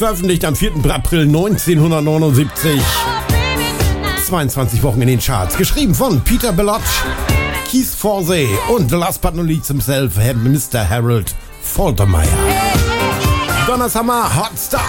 veröffentlicht am 4. April 1979. 22 Wochen in den Charts. Geschrieben von Peter Bellotti, Keith Forsey und last but not least himself, Mr. Harold Faltermeyer. Donnerhammer Hot Stuff.